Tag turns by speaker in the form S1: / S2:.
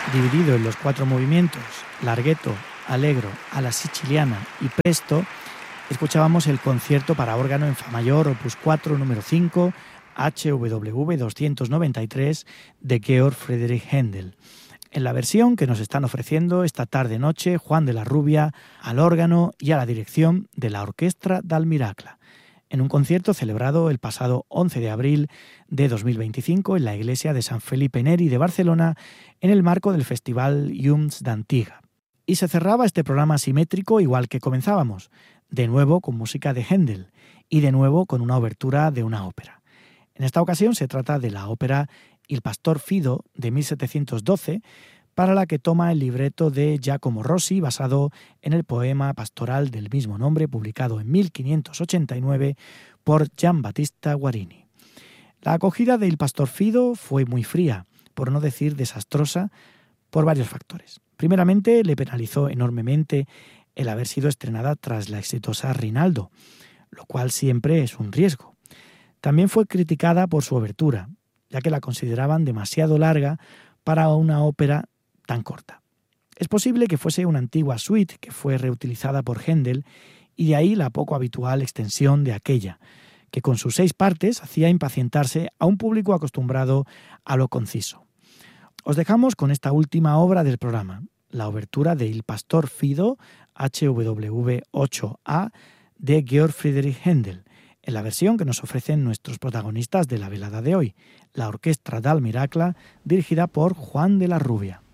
S1: Dividido en los 4 movimientos, larghetto, allegro, alla siciliana y presto, escuchábamos el concierto para órgano en fa mayor, opus 4, número 5, HWV 293 de Georg Friedrich Händel, en la versión que nos están ofreciendo esta tarde-noche Juan de la Rubia al órgano y a la dirección de la Orquestra dal Miracla, en un concierto celebrado el pasado 11 de abril de 2025 en la iglesia de San Felipe Neri de Barcelona en el marco del Festival Llums d'Antiga. Y se cerraba este programa simétrico igual que comenzábamos, de nuevo con música de Händel y de nuevo con una obertura de una ópera. En esta ocasión se trata de la ópera Il Pastor Fido de 1712, para la que toma el libreto de Giacomo Rossi basado en el poema pastoral del mismo nombre publicado en 1589 por Giambattista Guarini. La acogida de Il Pastor Fido fue muy fría, por no decir desastrosa, por varios factores. Primeramente, le penalizó enormemente el haber sido estrenada tras la exitosa Rinaldo, lo cual siempre es un riesgo. También fue criticada por su obertura, ya que la consideraban demasiado larga para una ópera tan corta. Es posible que fuese una antigua suite que fue reutilizada por Händel y de ahí la poco habitual extensión de aquella, que con sus 6 partes hacía impacientarse a un público acostumbrado a lo conciso. Os dejamos con esta última obra del programa, la obertura de Il Pastor Fido, HWV 8A, de Georg Friedrich Händel, en la versión que nos ofrecen nuestros protagonistas de la velada de hoy, la Orquestra dal Miracla, dirigida por Juan de la Rubia.